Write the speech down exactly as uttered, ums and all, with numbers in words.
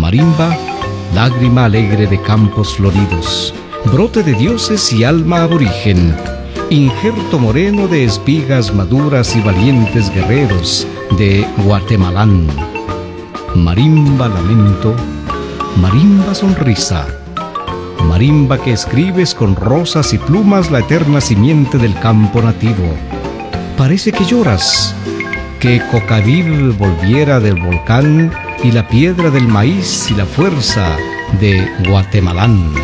Marimba, lágrima alegre de campos floridos, brote de dioses y alma aborigen, injerto moreno de espigas maduras y valientes guerreros de Guatemalán. Marimba lamento, marimba sonrisa, marimba que escribes con rosas y plumas la eterna simiente del campo nativo. Parece que lloras, que Cocavir volviera del volcán y la piedra del maíz y la fuerza de Guatemalán.